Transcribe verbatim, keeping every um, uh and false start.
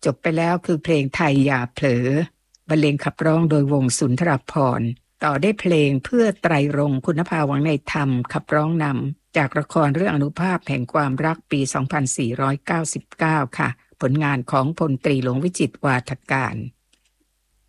จบไปแล้วคือเพลงไทยอย่าเผลอบรรเลงขับร้องโดยวงสุนทรภรณ์ต่อได้เพลงเพื่อไตรรงค์คุณภาวังในธรรมขับร้องนำจากละครเรื่องอนุภาพแห่งความรักปี สองพันสี่ร้อยเก้าสิบเก้า ค่ะผลงานของพลตรีหลวงวิจิตรวาทการ